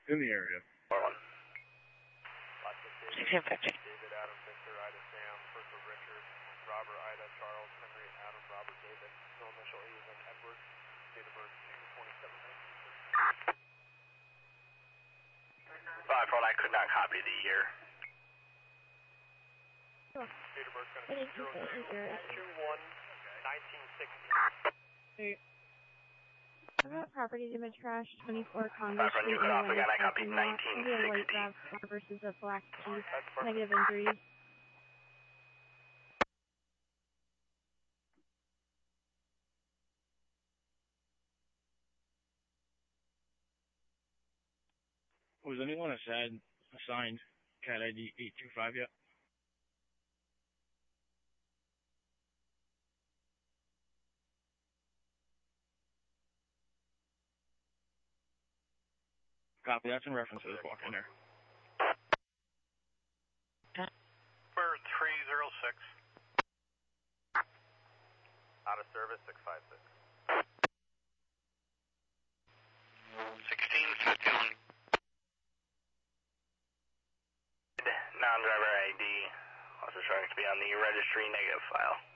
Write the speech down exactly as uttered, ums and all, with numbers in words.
in the area. four one. sixteen fifty. David, Adam, Victor, Ida, Sam, Bertha, Richard, Robert, Ida, Charles, Henry, Adam, Robert, David. No initial A is in Edward. Date of birth, June twenty-seventh, nineteen sixty. five one, I could not copy the year. Date of birth going to be zero zero two one nineteen sixty. Hey. About property damage crash, twenty-four Congress Five one, you Street, cut off Illinois, again, I copied parking lot. nineteen Maybe a white sixty. RAV versus a black Jeep. Negative injuries. Was anyone assigned, assigned cat I D eight two five yet? Copy, that's in reference to this walk in there. Bird three zero six. Out of service, six five six. sixteen fifty-one. Non-driver I D, also showing to be on the registry negative file.